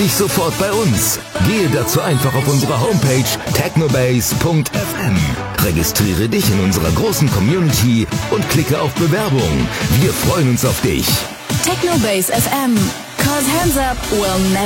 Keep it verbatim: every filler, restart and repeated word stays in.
dich sofort bei uns. Gehe dazu einfach auf unsere Homepage technobase punkt f m. Registriere dich in unserer großen Community und klicke auf Bewerbung. Wir freuen uns auf dich. Technobase F M. Cause hands up will never